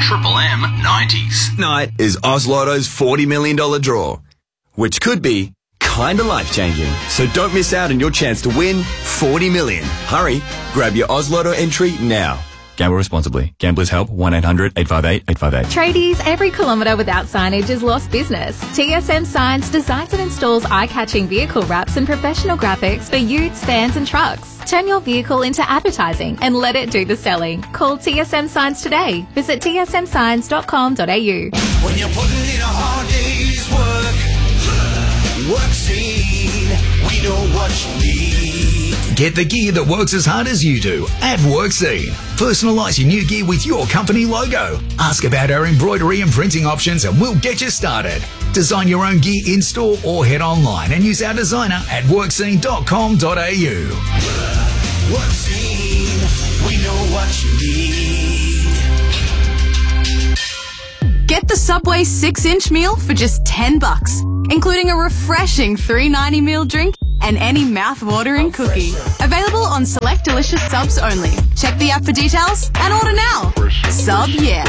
Triple M 90s. Tonight is Oz Lotto's $40 million draw, which could be kinda life-changing. So don't miss out on your chance to win $40 million. Hurry, grab your Oz Lotto entry now. Gamble responsibly. Gamblers Help 1-800-858-858. Tradies, every kilometre without signage is lost business. TSM Signs designs and installs eye-catching vehicle wraps and professional graphics for utes, vans and trucks. Turn your vehicle into advertising and let it do the selling. Call TSM Signs today. Visit tsmsigns.com.au. When you're putting in a hard day's work scene, we know what you need. Get the gear that works as hard as you do at WorkScene. Personalise your new gear with your company logo. Ask about our embroidery and printing options and we'll get you started. Design your own gear in-store or head online and use our designer at workscene.com.au. WorkScene, we know what you need. Get the Subway 6-inch meal for just $10, including a refreshing $3.90 meal drink and any mouth-watering cookie. Available on select delicious subs only. Check the app for details and order now. Sub, yeah.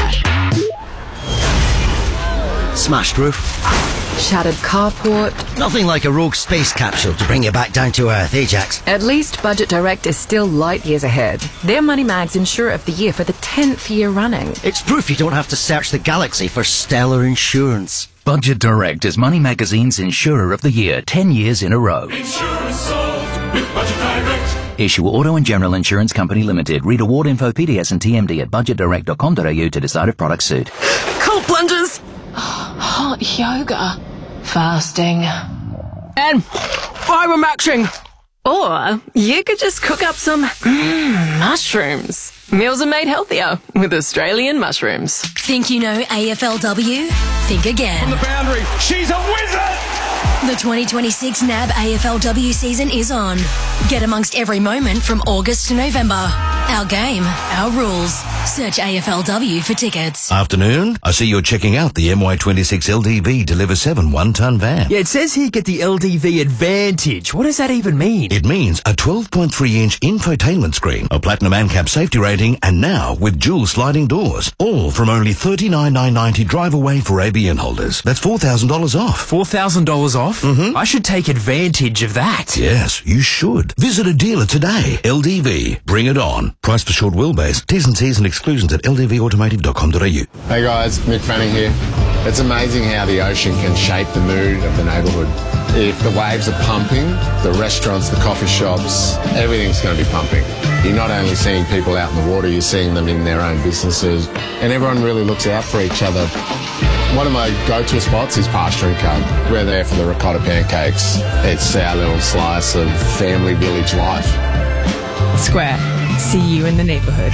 Smashed roof. Shattered carport. Nothing like a rogue space capsule to bring you back down to earth, eh, Jax? At least Budget Direct is still light years ahead. They're Money Mag's Insurer of the Year for the 10th year running. It's proof you don't have to search the galaxy for stellar insurance. Budget Direct is Money Magazine's Insurer of the Year 10 years in a row. Insurance solved with Budget Direct. Issue Auto and General Insurance Company Limited. Read award info, PDS and TMD at budgetdirect.com.au to decide if products suit. Cold plunges! Hot yoga. Fasting. And fibre-maxing. Or you could just cook up some mushrooms. Meals are made healthier with Australian mushrooms. Think you know AFLW? Think again. On the boundary, she's a wizard! The 2026 NAB AFLW season is on. Get amongst every moment from August to November. Our game, our rules. Search AFLW for tickets. Afternoon. I see you're checking out the MY26 LDV Deliver 7 one-ton van. Yeah, it says here get the LDV Advantage. What does that even mean? It means a 12.3-inch infotainment screen, a platinum ANCAP safety rating, and now with dual sliding doors. All from only $39,990 drive away for ABN holders. That's $4,000 off. $4,000 off? Mm-hmm. I should take advantage of that. Yes, you should. Visit a dealer today. LDV. Bring it on. Price for short wheelbase. T's and C's and exclusions at ldvautomotive.com.au. Hey guys, Mick Fanning here. It's amazing how the ocean can shape the mood of the neighbourhood. If the waves are pumping, the restaurants, the coffee shops, everything's going to be pumping. You're not only seeing people out in the water, you're seeing them in their own businesses, and everyone really looks out for each other. One of my go-to spots is Pasture & Co. We're there for the ricotta pancakes. It's our little slice of family village life. Square. See you in the neighbourhood.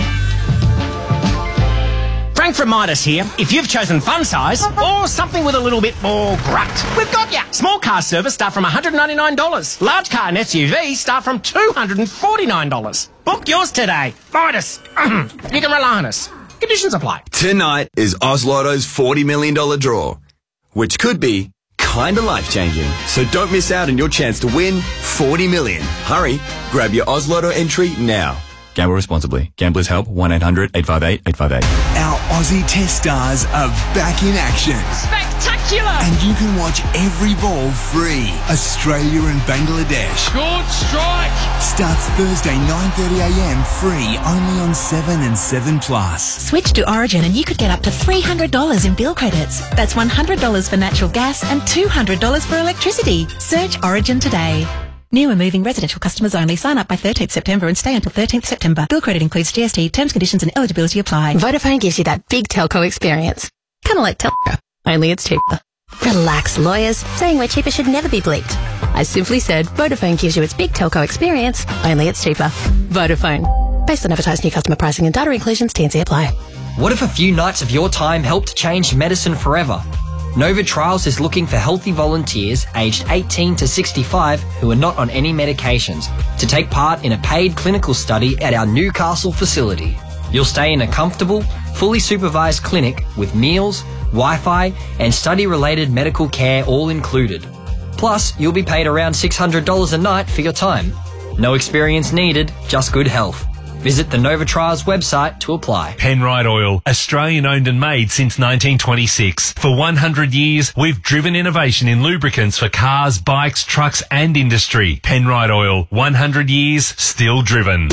Frank from Midas here. If you've chosen fun size or something with a little bit more grunt, we've got ya. Small car service start from $199. Large car and SUV start from $249. Book yours today. Midas. You can rely on us. Conditions apply. Tonight is Oz Lotto's $40 million draw, which could be kinda life-changing. So don't miss out on your chance to win $40 million. Hurry, grab your Oz Lotto entry now. Gamble responsibly. Gamblers Help 1-800-858-858. Our Aussie Test stars are back in action. Spectacular! And you can watch every ball free. Australia and Bangladesh. Good strike! Starts Thursday 9:30am free only on 7 and 7 Plus. Switch to Origin and you could get up to $300 in bill credits. That's $100 for natural gas and $200 for electricity. Search Origin today. New and moving residential customers only. Sign up by 13th September and stay until 13th September. Bill credit includes GST. Terms, conditions and eligibility apply. Vodafone gives you that big telco experience. Kind of like telco, only it's cheaper. Relax, lawyers. Saying we're cheaper should never be bleeped. I simply said Vodafone gives you its big telco experience, only it's cheaper. Vodafone. Based on advertised new customer pricing and data inclusions, T&C apply. What if a few nights of your time helped change medicine forever? Nova Trials is looking for healthy volunteers aged 18 to 65 who are not on any medications to take part in a paid clinical study at our Newcastle facility. You'll stay in a comfortable, fully supervised clinic with meals, Wi-Fi and study-related medical care all included. Plus, you'll be paid around $600 a night for your time. No experience needed, just good health. Visit the Nova Trials website to apply. Penrite Oil, Australian owned and made since 1926. For 100 years, we've driven innovation in lubricants for cars, bikes, trucks and industry. Penrite Oil, 100 years, still driven.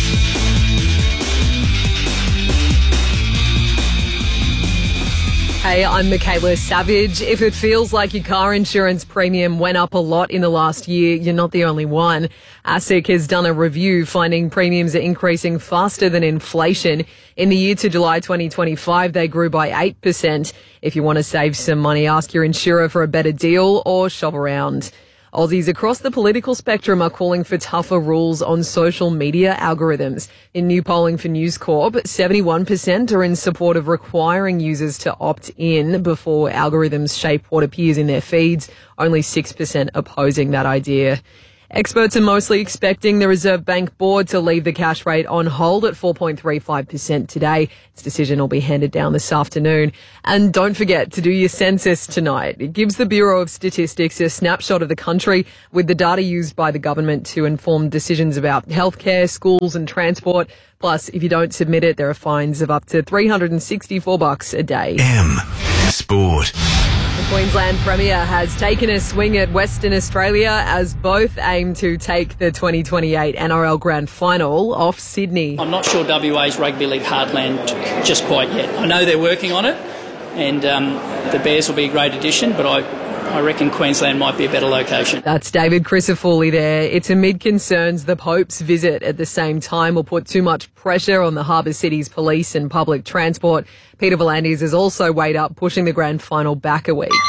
Hey, I'm Michaela Savage. If it feels like your car insurance premium went up a lot in the last year, you're not the only one. ASIC has done a review finding premiums are increasing faster than inflation. In the year to July 2025, they grew by 8%. If you want to save some money, ask your insurer for a better deal or shop around. Aussies across the political spectrum are calling for tougher rules on social media algorithms. In new polling for News Corp, 71% are in support of requiring users to opt in before algorithms shape what appears in their feeds. Only 6% opposing that idea. Experts are mostly expecting the Reserve Bank Board to leave the cash rate on hold at 4.35% today. Its decision will be handed down this afternoon. And don't forget to do your census tonight. It gives the Bureau of Statistics a snapshot of the country with the data used by the government to inform decisions about healthcare, schools and transport. Plus, if you don't submit it, there are fines of up to $364 a day. Sport. The Queensland Premier has taken a swing at Western Australia as both aim to take the 2028 NRL Grand Final off Sydney. I'm not sure WA's Rugby League heartland just quite yet. I know they're working on it, and the Bears will be a great addition, but I reckon Queensland might be a better location. That's David Crisafulli there. It's amid concerns the Pope's visit at the same time will put too much pressure on the Harbour City's police and public transport. Peter V'landys has also weighed up pushing the grand final back a week.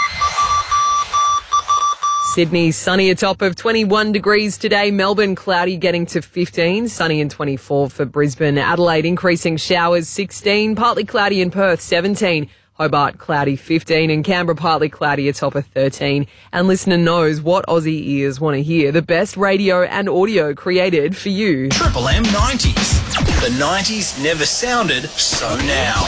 Sydney sunny, a top of 21 degrees today. Melbourne cloudy, getting to 15. Sunny and 24 for Brisbane. Adelaide increasing showers, 16. Partly cloudy in Perth, 17. Hobart cloudy, 15, and Canberra partly cloudy, a top of 13. And listener knows what Aussie ears want to hear. The best radio and audio created for you. Triple M 90s. The 90s never sounded so now.